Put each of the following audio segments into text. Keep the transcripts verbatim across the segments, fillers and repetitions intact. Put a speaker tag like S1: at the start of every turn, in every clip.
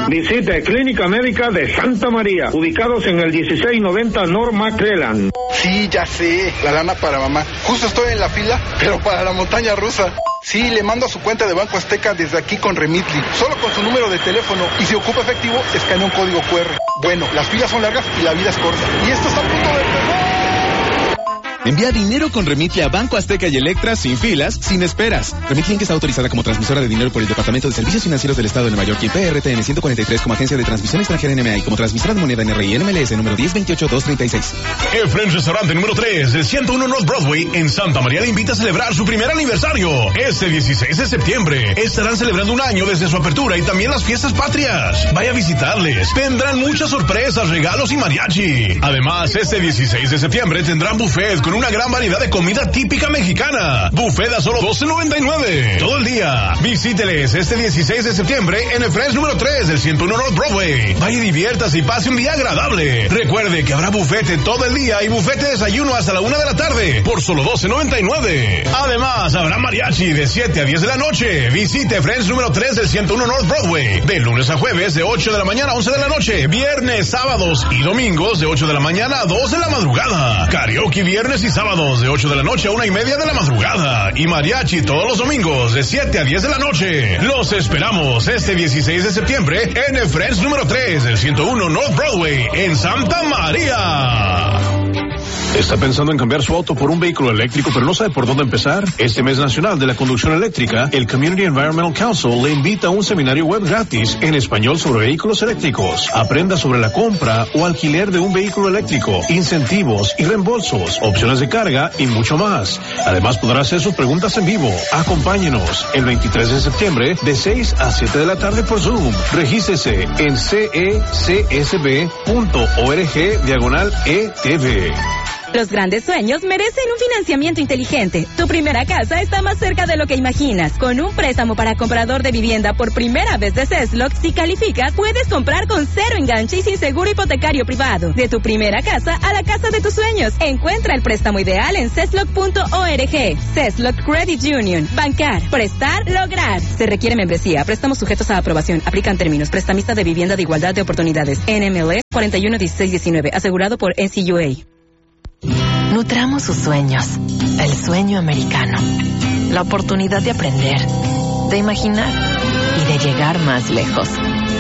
S1: Visite Clínica Médica de Santa María, ubicados en el dieciséis noventa North McClellan.
S2: Sí, ya sé, la lana para mamá. Justo estoy en la fila, pero para la montaña rusa. Sí, le mando a su cuenta de Banco Azteca desde aquí con Remitly. Solo con su número de teléfono y si ocupa efectivo, escanea un código cu erre. Bueno, las filas son largas y la vida es corta. Y esto está a punto de empezar.
S3: Envía dinero con Remitly a Banco Azteca y Electra sin filas, sin esperas. Remitly está autorizada como transmisora de dinero por el Departamento de Servicios Financieros del Estado de Nueva York y P R T N ciento cuarenta y tres como agencia de transmisión extranjera N M A y como transmisora de moneda N R I N M L S número diez veintiocho dos treinta y seis.
S4: Efren Restaurante número tres del ciento uno North Broadway en Santa María le invita a celebrar su primer aniversario. Este dieciséis de septiembre estarán celebrando un año desde su apertura y también las fiestas patrias. Vaya a visitarles. Tendrán muchas sorpresas, regalos y mariachi. Además, este dieciséis de septiembre tendrán buffet con una gran variedad de comida típica mexicana. Buffet a solo doce noventa y nueve. Todo el día. Visíteles este dieciséis de septiembre en el Fresh número tres del ciento uno North Broadway. Vaya y diviértase y pase un día agradable. Recuerde que habrá bufete todo el día y bufete de desayuno hasta la una de la tarde por solo doce noventa y nueve. Además, habrá mariachi de siete a diez de la noche. Visite Friends número tres del ciento uno North Broadway. De lunes a jueves de ocho de la mañana a once de la noche. Viernes, sábados y domingos de ocho de la mañana a dos de la madrugada. Karaoke viernes y sábados de ocho de la noche a una y media de la madrugada. Y mariachi todos los domingos de siete a diez de la noche. Los esperamos este dieciséis de septiembre en el Friends número tres del ciento uno North Broadway en Santa María.
S5: ¿Está pensando en cambiar su auto por un vehículo eléctrico pero no sabe por dónde empezar? Este mes nacional de la conducción eléctrica, el Community Environmental Council le invita a un seminario web gratis en español sobre vehículos eléctricos. Aprenda sobre la compra o alquiler de un vehículo eléctrico, incentivos y reembolsos, opciones de carga y mucho más. Además podrá hacer sus preguntas en vivo. Acompáñenos el veintitrés de septiembre de seis a siete de la tarde por Zoom. Regístrese en cecsb punto org diagonal E T V.
S6: Los grandes sueños merecen un financiamiento inteligente. Tu primera casa está más cerca de lo que imaginas. Con un préstamo para comprador de vivienda por primera vez de CESLOC, si calificas, puedes comprar con cero enganche y sin seguro hipotecario privado. De tu primera casa a la casa de tus sueños. Encuentra el préstamo ideal en cesloc punto org. CESLOC Credit Union. Bancar, prestar, lograr. Se requiere membresía. Préstamos sujetos a aprobación. Aplican términos. Prestamista de vivienda de igualdad de oportunidades. N M L S cuarenta y uno dieciséis diecinueve. Asegurado por N C U A.
S7: Nutramos sus sueños, el sueño americano, la oportunidad de aprender, de imaginar y de llegar más lejos.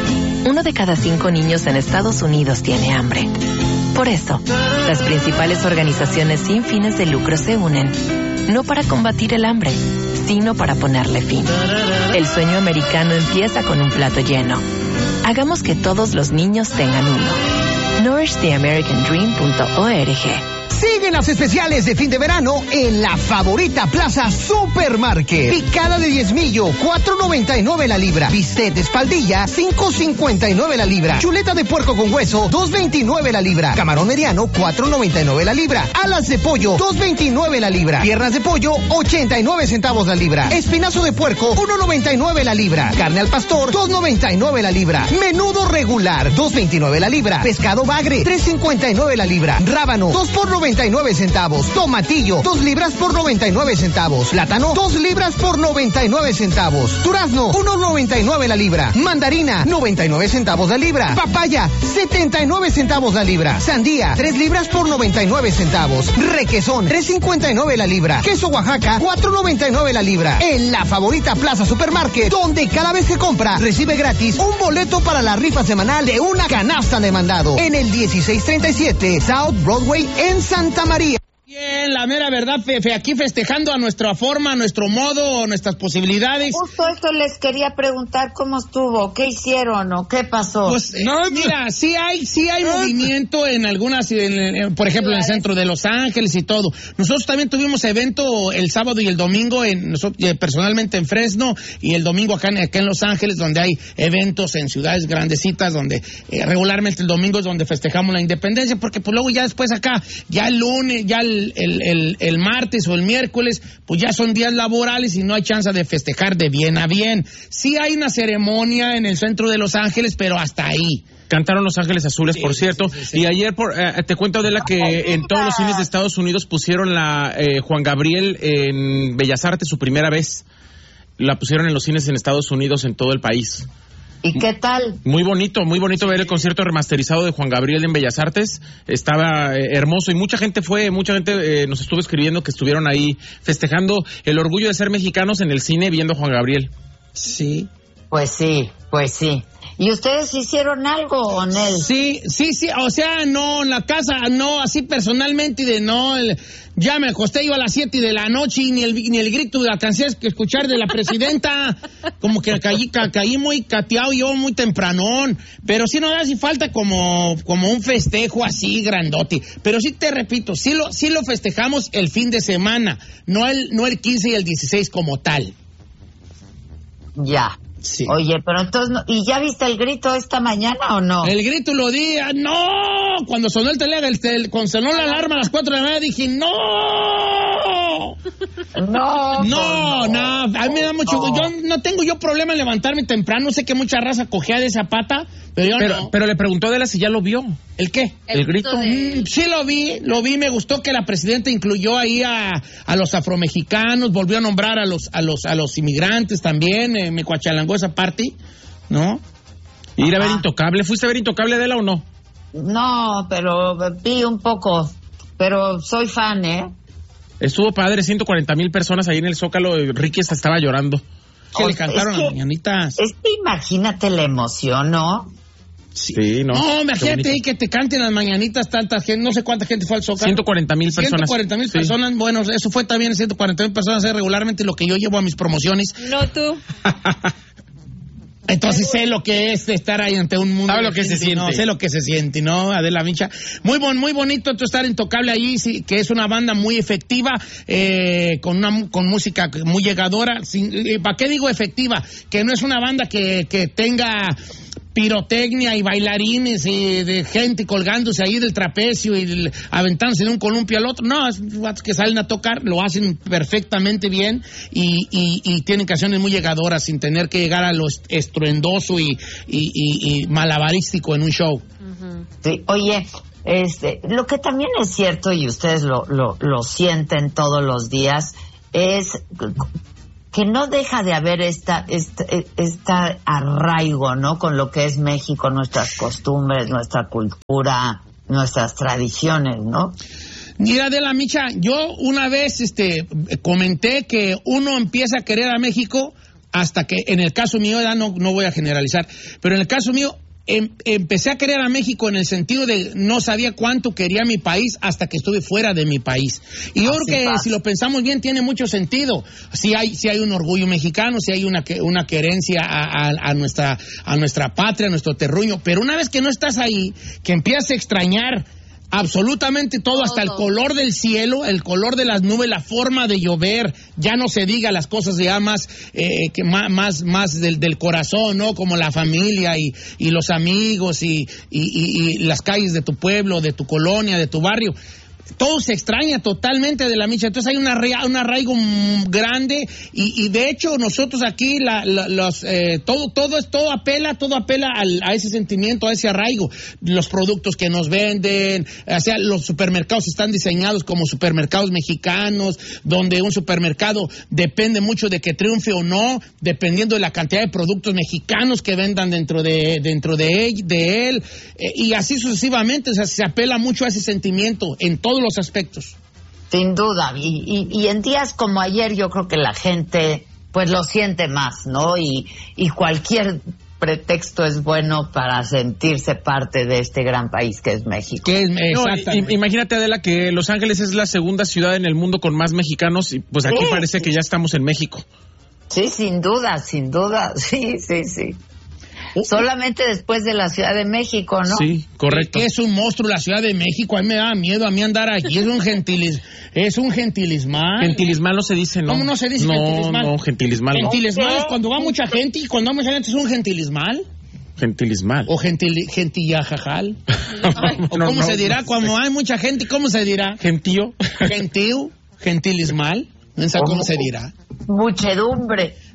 S7: Uno de cada cinco niños en Estados Unidos tiene hambre. Por eso, las principales organizaciones sin fines de lucro se unen, no para combatir el hambre, sino para ponerle fin. El sueño americano empieza con un plato lleno. Hagamos que todos los niños tengan uno. nourish the american dream punto org.
S8: Siguen las especiales de fin de verano en la Favorita Plaza Supermarket. Picada de diezmillo, cuatro noventa y nueve la libra. Bistec de espaldilla, cinco cincuenta y nueve la libra. Chuleta de puerco con hueso, dos veintinueve la libra. Camarón mediano, cuatro noventa y nueve la libra. Alas de pollo, dos veintinueve la libra. Piernas de pollo, ochenta y nueve centavos la libra. Espinazo de puerco, uno noventa y nueve la libra. Carne al pastor, dos noventa y nueve la libra. Menudo regular, dos veintinueve la libra. Pescado bagre, tres cincuenta y nueve la libra. Rábano, dos por noventa y nueve centavos. Tomatillo, dos libras por noventa y nueve centavos. Plátano, dos libras por noventa y nueve centavos. Durazno, uno noventa y nueve la libra. Mandarina, noventa y nueve centavos la libra. Papaya, setenta y nueve centavos la libra. Sandía, tres libras por noventa y nueve centavos. Requesón, tres cincuenta y nueve la libra. Queso Oaxaca, cuatro noventa y nueve la libra. En la Favorita Plaza Supermarket, donde cada vez que compra recibe gratis un boleto para la rifa semanal de una canasta de mandado. En el dieciséis treinta y siete South Broadway en Santa María.
S9: Bien, la mera verdad, Fefe, aquí festejando a nuestra forma, a nuestro modo, a nuestras posibilidades.
S10: Justo esto les quería preguntar cómo estuvo, qué hicieron o qué pasó.
S9: Pues, no, mira, sí hay, sí hay movimiento en algunas, en, en, por ejemplo, en el centro de Los Ángeles y todo. Nosotros también tuvimos evento el sábado y el domingo, en nosotros, personalmente en Fresno, y el domingo acá en, acá en Los Ángeles, donde hay eventos en ciudades grandecitas, donde eh, regularmente el domingo es donde festejamos la independencia, porque pues luego ya después acá, ya el lunes, ya el El, el, el martes o el miércoles, pues ya son días laborales y no hay chance de festejar de bien a bien. Sí hay una ceremonia en el centro de Los Ángeles, pero hasta ahí.
S11: Cantaron Los Ángeles Azules, sí, por cierto. Sí, sí, sí. Y ayer, por, eh, te cuento, Adela, que en todos los cines de Estados Unidos pusieron la eh, Juan Gabriel en Bellas Artes su primera vez. La pusieron en los cines en Estados Unidos, en todo el país.
S10: ¿Y qué tal?
S11: Muy bonito, muy bonito ver el concierto remasterizado de Juan Gabriel en Bellas Artes. Estaba eh, hermoso y mucha gente fue, mucha gente eh, nos estuvo escribiendo que estuvieron ahí festejando el orgullo de ser mexicanos en el cine viendo a Juan Gabriel.
S9: Sí.
S10: Pues sí, pues sí. ¿Y ustedes hicieron algo, Onel?
S9: Sí, sí, sí, o sea, no, en la casa, no, así personalmente, de no, el, ya me acosté yo a las siete de la noche y ni el, ni el grito de la canción que escuchar de la presidenta, como que caí, ca, caí muy cateado yo, muy tempranón, pero sí no hace falta como, como un festejo así grandote, pero sí te repito, sí lo, sí lo festejamos el fin de semana, no el, no el quince y el dieciséis como tal.
S10: Ya.
S9: Sí.
S10: Oye, pero entonces, no, ¿y ya viste el grito esta mañana o no?
S9: El grito lo di, ¡no! Cuando sonó el teléfono, el tel, cuando sonó la alarma a las cuatro de la mañana, dije, ¡no!
S10: No,
S9: no, no, a mí me da mucho, no. Yo no tengo yo problema en levantarme temprano, sé que mucha raza cogea de esa pata, pero yo
S11: pero,
S9: no.
S11: Pero le preguntó de la si ya lo vio.
S9: ¿El qué?
S11: El, el grito.
S9: De... Mm, sí lo vi, lo vi, me gustó que la presidenta incluyó ahí a, a los afromexicanos, volvió a nombrar a los a los a los inmigrantes también, eh, me cuachalangó esa parte, ¿no?
S11: Ir a ver Intocable, ¿fuiste a ver Intocable, Adela, o no?
S10: No, pero vi un poco, pero soy fan, ¿eh?
S11: Estuvo padre, ciento cuarenta mil personas ahí en el Zócalo, Ricky hasta estaba llorando.
S9: Que o, le cantaron
S10: es que,
S9: las mañanitas.
S10: Es que imagínate la emoción, ¿no?
S11: Sí, sí no.
S9: No, imagínate que te canten las mañanitas tanta gente, no sé cuánta gente fue al Zócalo.
S11: ciento cuarenta mil personas.
S9: ciento cuarenta mil sí. personas, bueno, eso fue también ciento cuarenta mil personas, es regularmente lo que yo llevo a mis promociones.
S6: No tú.
S9: Entonces sé lo que es estar ahí ante un mundo.
S11: ¿Sabe lo que se siente?
S9: No, sé lo que se siente, ¿no? Adela Micha. Muy bon, muy bonito estar en Intocable ahí, sí, que es una banda muy efectiva, eh, con una con música muy llegadora. Eh, ¿Para qué digo efectiva? Que no es una banda que, que tenga pirotecnia y bailarines y de gente colgándose ahí del trapecio y del, aventándose de un columpio al otro. No, es que salen a tocar, lo hacen perfectamente bien y, y, y tienen canciones muy llegadoras sin tener que llegar a lo estruendoso y, y, y, y malabarístico en un show.
S10: Uh-huh. Sí, oye, este, lo que también es cierto y ustedes lo, lo, lo sienten todos los días es que no deja de haber esta, esta, esta arraigo, ¿no? Con lo que es México, nuestras costumbres, nuestra cultura, nuestras tradiciones, ¿no?
S9: Mira, de la Micha, yo una vez este, comenté que uno empieza a querer a México hasta que, en el caso mío, ya no, no voy a generalizar, pero en el caso mío, Em, empecé a querer a México en el sentido de no sabía cuánto quería mi país hasta que estuve fuera de mi país. Y yo Así creo que pasa. Si lo pensamos bien tiene mucho sentido. Si hay, si hay un orgullo mexicano, si hay una, una querencia a, a, a, nuestra, a nuestra patria, a nuestro terruño. Pero una vez que no estás ahí, que empiezas a extrañar absolutamente todo, todo, hasta el color del cielo, el color de las nubes, la forma de llover, ya no se diga las cosas ya más eh, que más más, más del, del corazón, ¿no? Como la familia y, y los amigos y, y, y, y las calles de tu pueblo, de tu colonia, de tu barrio. Todo se extraña totalmente de la Micha, entonces hay una un arraigo grande y, y de hecho nosotros aquí la, la, los eh, todo todo es todo apela todo apela al, a ese sentimiento, a ese arraigo. Los productos que nos venden, o sea, los supermercados están diseñados como supermercados mexicanos, donde un supermercado depende mucho de que triunfe o no, dependiendo de la cantidad de productos mexicanos que vendan dentro de dentro de él, de él eh, y así sucesivamente, o sea, se apela mucho a ese sentimiento en todo los aspectos.
S10: Sin duda, y, y, y en días como ayer yo creo que la gente pues lo siente más, ¿no? Y, y cualquier pretexto es bueno para sentirse parte de este gran país que es México.
S11: Que es, no, imagínate, Adela, que Los Ángeles es la segunda ciudad en el mundo con más mexicanos y pues aquí sí, parece sí. que ya estamos en México.
S10: Sí, sin duda, sin duda, sí, sí, sí. Solamente después de la Ciudad de México, ¿no?
S11: Sí, correcto.
S9: Que es un monstruo la Ciudad de México, a mí me da miedo a mí andar aquí, es un gentilis, es un gentilismal.
S11: Gentilismal no se dice, ¿no?
S9: ¿Cómo no se dice
S11: no,
S9: gentilismal?
S11: No, gentilismal no.
S9: Gentilismal es cuando va mucha gente y cuando va mucha gente es un gentilismal.
S11: Gentilismal.
S9: O gentil, gentillajajal. ¿O no, cómo no, se dirá? No, cuando no. hay mucha gente, ¿cómo se dirá?
S11: Gentío.
S9: Gentío, gentilismal. ¿No sé cómo se dirá?
S10: Muchedumbre.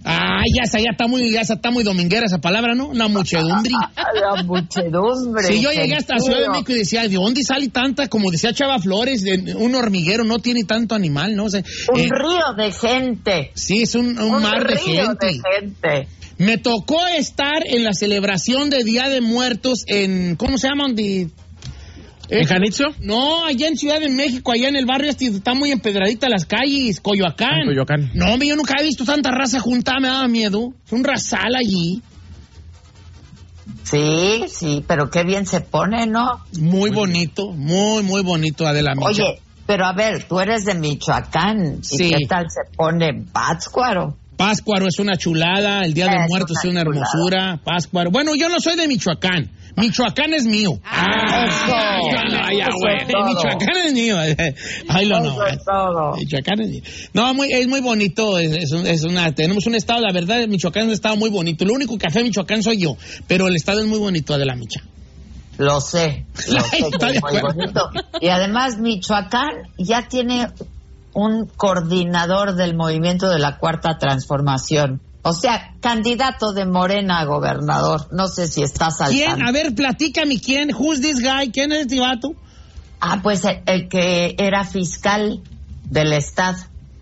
S9: Ah, ya está, ya está muy, ya está muy dominguera esa palabra, ¿no? La muchedumbre.
S10: La muchedumbre.
S9: Si yo llegué hasta Ciudad de México y decía, ¿de dónde sale tanta? Como decía Chava Flores, de un hormiguero no tiene tanto animal, ¿no? O sea,
S10: un
S9: eh,
S10: río de gente.
S9: Sí, es un, un, un mar de gente.
S10: de gente.
S9: Me tocó estar en la celebración de Día de Muertos en, ¿cómo se llaman? De,
S11: ¿En Janitzio?
S9: No, allá en Ciudad de México, allá en el barrio este, está muy empedradita las calles, Coyoacán.
S11: Coyoacán.
S9: No, yo nunca he visto tanta raza juntada, me daba miedo. Es un rasal allí.
S10: Sí, sí, pero qué bien se pone, ¿no?
S9: Muy bonito, muy, muy bonito, Adela Micha.
S10: Oye, pero a ver, tú eres de Michoacán.
S9: Sí.
S10: ¿Y qué tal se pone Pátzcuaro?
S9: Pátzcuaro es una chulada, el Día de
S10: Es
S9: Muertos
S10: una
S9: es una hermosura. Pátzcuaro. Bueno, yo no soy de Michoacán. Michoacán es mío.
S10: Ah, eso.
S9: No, ya,
S10: Eso
S9: güey.
S10: es todo.
S9: Michoacán es mío. Ay, lo no.
S10: Eso es todo.
S9: Michoacán es mío. No, muy, es muy bonito. Es, es, un- es una, tenemos un estado, la verdad, Michoacán es un estado muy bonito. Lo único café de Michoacán soy yo, pero el estado es muy bonito, de la Micha.
S10: Lo sé, lo sé, que
S9: Estoy de
S10: es muy
S9: acuerdo.
S10: bonito. Y además Michoacán ya tiene un coordinador del movimiento de la Cuarta Transformación. O sea, candidato de Morena a gobernador. No sé si estás al
S9: ¿Quién?
S10: tanto.
S9: A ver, platícame, ¿quién? Who's this guy? ¿Quién es este vato?
S10: Ah, pues el, el que era fiscal del Estado.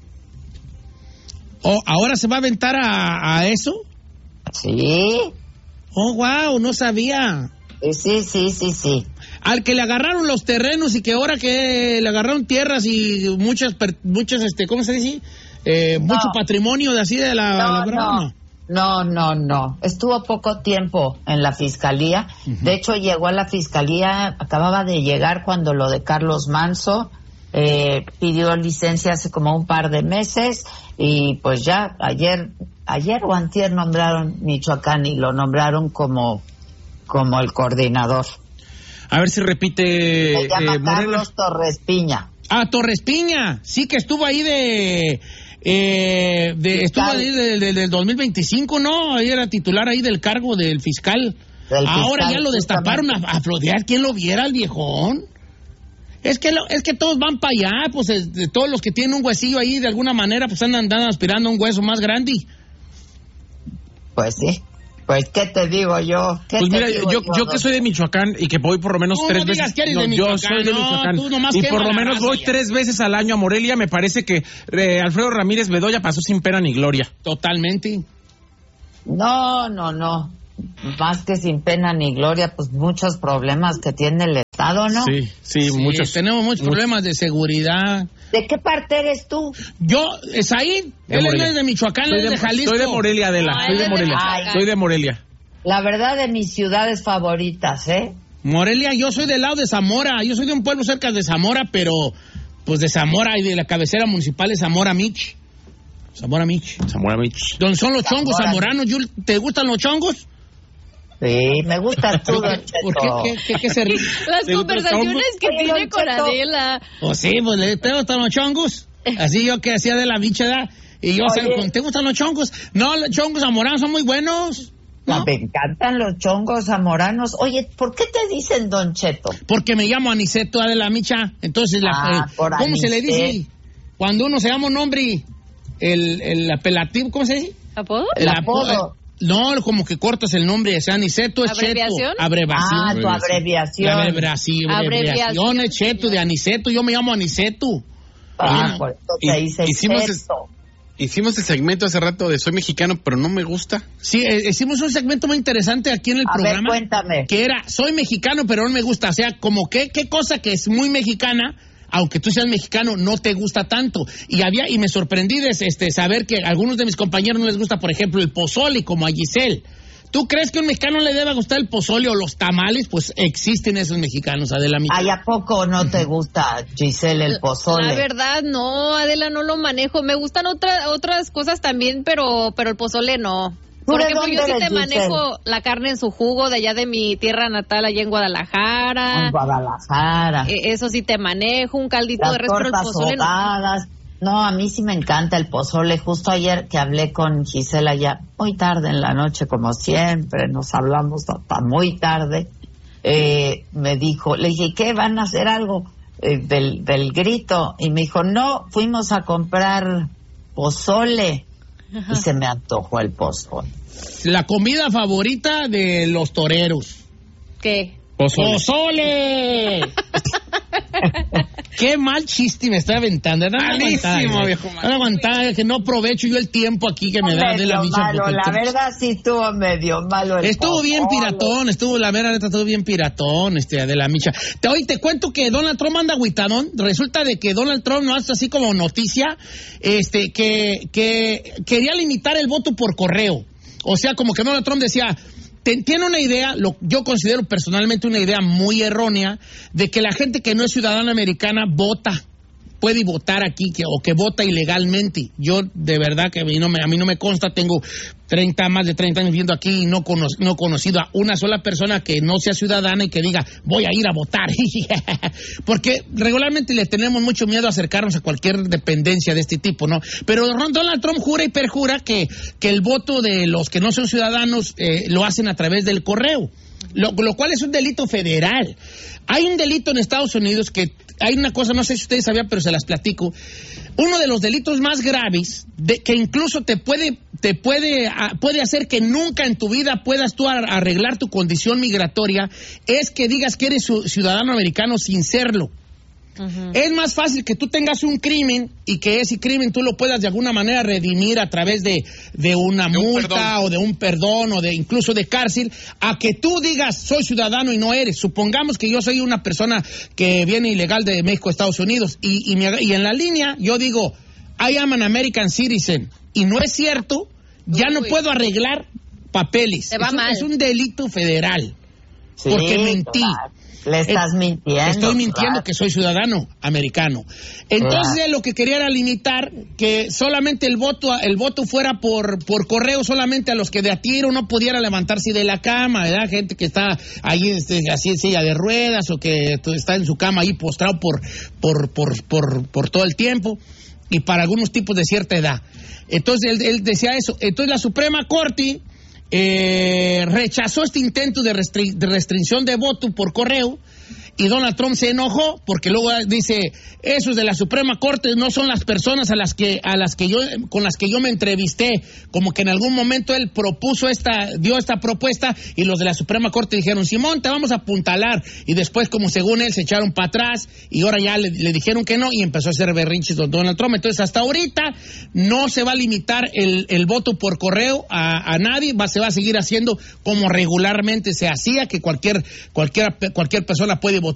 S9: Oh, ¿ahora se va a aventar a, a eso?
S10: Sí.
S9: Oh, wow, no sabía.
S10: Sí, sí, sí, sí.
S9: Al que le agarraron los terrenos y que ahora que le agarraron tierras y muchas, per- muchas, este, ¿cómo se dice? Eh,
S10: No.
S9: Mucho patrimonio de así de la,
S10: No,
S9: la broma.
S10: no, no, no. Estuvo poco tiempo en la fiscalía. De hecho, llegó a la fiscalía, acababa de llegar cuando lo de Carlos Manso eh, pidió licencia hace como un par de meses y pues ya ayer, ayer o antier nombraron Michoacán y lo nombraron como, como el coordinador.
S11: A ver si repite.
S10: Se llama
S11: eh, Morelos.
S10: Carlos Torres Piña.
S9: Ah, Torres Piña, sí que estuvo ahí de... Eh, de estuvo
S10: Fiscal.
S9: ahí del de, del dos mil veinticinco, ¿no? Ahí era titular ahí del cargo del fiscal.
S10: Del
S9: Ahora
S10: fiscal,
S9: ya lo destaparon a, a florear. ¿Quién lo viera, el viejón? Es que lo, es que todos van para allá, pues es- de todos los que tienen un huesillo ahí de alguna manera, pues andan, andan aspirando a un hueso más grande.
S10: Pues sí. Pues, ¿qué te digo yo? ¿Qué
S11: Pues
S10: te
S11: mira,
S10: digo
S11: yo, yo que soy de Michoacán y que voy por lo menos
S9: Tú
S11: tres
S9: no digas
S11: veces.
S9: que eres de
S11: yo
S9: Michoacán,
S11: soy de
S9: no,
S11: Michoacán.
S9: tú nomás
S11: Y
S9: quema
S11: por lo
S9: la
S11: menos
S9: raza
S11: voy
S9: ya.
S11: tres veces al año a Morelia. Me parece que eh, Alfredo Ramírez Bedoya pasó sin pena ni gloria.
S9: Totalmente.
S10: No, no, no. Más que sin pena ni gloria, pues muchos problemas que tiene el Estado, ¿no?
S11: Sí, sí,
S9: Sí,
S11: muchos.
S9: tenemos muchos problemas de seguridad.
S10: ¿De qué parte eres tú?
S9: Yo, Esaí,
S11: De
S9: él no
S11: Morelia.
S9: es de Michoacán, él
S11: Soy
S9: es de
S11: de,
S9: Jalisco.
S11: soy de Morelia, Adela.
S6: No,
S11: soy
S6: él
S11: de
S6: es de
S11: Morelia.
S6: Michoacán.
S11: Soy de Morelia.
S10: La verdad, de mis ciudades favoritas, ¿eh?
S9: Morelia, yo soy del lado de Zamora. Yo soy de un pueblo cerca de Zamora, pero pues de Zamora y de la cabecera municipal de Zamora Mich. Zamora Mich.
S11: Zamora Mich.
S9: Donde son los chongos
S10: Zamora.
S9: zamoranos. Yul, ¿te gustan los chongos?
S10: Sí, me gusta tú, Don
S9: ¿Por qué?
S10: Cheto.
S9: ¿Qué, qué, qué se ríe?
S6: Las
S11: ¿Te gusta el
S6: conversaciones que
S10: Oye,
S6: tiene
S10: Don
S6: con
S10: Cheto.
S6: Adela.
S9: Pues sí, pues le te gustan los chongos. Así yo que hacía de la bicha, ¿verdad? Y yo,
S10: Oye.
S9: se lo conté, ¿te gustan los chongos? No, los chongos zamoranos son muy buenos. ¿No?
S10: Me encantan los chongos zamoranos. Oye, ¿por qué te dicen Don Cheto?
S9: Porque me llamo Aniceto de la Micha. Entonces, la,
S10: Ah,
S9: eh,
S10: por
S9: ¿cómo se le
S10: Anicet.
S9: dice? Cuando uno se llama un nombre, el, el apelativo, ¿cómo se dice?
S6: ¿Apodo?
S10: El
S9: apo-
S10: apodo.
S9: eh, No, como que cortas el nombre. O sea, Aniceto es
S6: ¿Abreviación?
S9: Cheto. Abreviación.
S10: Ah, tu abreviación.
S9: La abreviación, abreviación
S6: Abreviación.
S9: es Cheto, de Aniceto. Yo me llamo Aniceto.
S10: Ah,
S9: Oye,
S10: por eso
S3: y-
S10: te dicen
S3: hicimos
S10: Cheto.
S3: Hicimos el segmento hace rato de Soy Mexicano, pero no me gusta.
S9: Sí, eh, hicimos un segmento muy interesante aquí en el
S10: A ver,
S9: programa.
S10: cuéntame.
S9: Que era, soy mexicano, pero no me gusta. O sea, como que, qué cosa que es muy mexicana, aunque tú seas mexicano, no te gusta tanto. Y había, y me sorprendí de este, saber que a algunos de mis compañeros no les gusta, por ejemplo, el pozole, como a Giselle. ¿Tú crees que a un mexicano le debe gustar el pozole o los tamales? Pues existen esos mexicanos, Adela Micha.
S10: Ay, ¿a poco no te gusta, Giselle, el pozole?
S6: La verdad, no, Adela, no lo manejo. Me gustan otras otras cosas también, pero pero el pozole no.
S10: ¿Tú
S6: Por
S10: de
S6: ejemplo,
S10: dónde
S6: yo sí
S10: eres,
S6: te manejo la carne en su jugo de allá de mi tierra natal, allá en Guadalajara.
S10: En Guadalajara.
S6: Eh, Eso sí te manejo, un caldito
S10: Las
S6: de res, pero el
S10: tortas
S6: pozole no.
S10: ahogadas. No, a mí sí me encanta el pozole. Justo ayer que hablé con Gisela ya muy tarde en la noche, como siempre, nos hablamos hasta muy tarde, eh, me dijo, le dije, ¿qué van a hacer algo eh, del, del grito? Y me dijo, no, fuimos a comprar pozole. y se me antojó el pozole.
S9: La comida favorita de los toreros.
S12: ¿Qué?
S9: ¡Pozole! ¡Pozole! Qué mal chiste me estoy aventando. No
S11: Malísimo, viejo.
S9: No aguantaba, que no aprovecho yo el tiempo aquí que me da de la micha.
S10: Malo, la verdad sí estuvo medio malo el
S9: Estuvo
S10: pozole.
S9: bien piratón, estuvo, la verdad, estuvo bien piratón, este, de la micha. Te, hoy te cuento que Donald Trump anda agüitadón. Resulta de que Donald Trump no hace así como noticia, este, que, que quería limitar el voto por correo. O sea, como que Donald Trump decía... Tiene una idea, lo, yo considero personalmente una idea muy errónea, de que la gente que no es ciudadana americana vota, puede votar aquí que, o que vota ilegalmente. Yo, de verdad, que a mí no me, a mí no me consta, tengo treinta, más de treinta años viviendo aquí y no, cono, no he conocido a una sola persona que no sea ciudadana y que diga, voy a ir a votar. Porque regularmente le tenemos mucho miedo a acercarnos a cualquier dependencia de este tipo, ¿no? Pero Donald Trump jura y perjura que, que el voto de los que no son ciudadanos eh, lo hacen a través del correo. Lo, lo cual es un delito federal. Hay un delito en Estados Unidos que hay una cosa, no sé si ustedes sabían, pero se las platico. Uno de los delitos más graves, de, que incluso te puede, te puede, a, puede hacer que nunca en tu vida puedas tú arreglar tu condición migratoria, es que digas que eres ciudadano americano sin serlo. Uh-huh. Es más fácil que tú tengas un crimen y que ese crimen tú lo puedas de alguna manera redimir a través de, de una de multa un o de un perdón o de incluso de cárcel, a que tú digas soy ciudadano y no eres. Supongamos que yo soy una persona que viene ilegal de México a Estados Unidos y, y, me, y en la línea yo digo I am an American citizen y no es cierto, ya Uy. no puedo arreglar papeles.
S12: Te va
S9: es,
S12: mal.
S9: Es un delito federal
S10: sí,
S9: porque mentí.
S10: Claro. Le estás mintiendo.
S9: Estoy mintiendo
S10: claro.
S9: que soy ciudadano americano. Entonces claro. lo que quería era limitar que solamente el voto el voto fuera por por correo, solamente a los que de a tiro no pudiera levantarse de la cama, ¿verdad? Gente que está ahí este, así en silla de ruedas o que está en su cama ahí postrado por por por por, por todo el tiempo y para algunos tipos de cierta edad. Entonces él, él decía eso. Entonces la Suprema Corte Eh, rechazó este intento de, restri- de restricción de voto por correo y Donald Trump se enojó porque luego dice esos de la Suprema Corte no son las personas a las que a las que yo con las que yo me entrevisté, como que en algún momento él propuso esta dio esta propuesta y los de la Suprema Corte dijeron Simón te vamos a apuntalar y después como según él se echaron para atrás y ahora ya le, le dijeron que no y empezó a hacer berrinches don Donald Trump. Entonces hasta ahorita no se va a limitar el, el voto por correo a, a nadie, va, se va a seguir haciendo como regularmente se hacía, que cualquier cualquier cualquier persona puede votar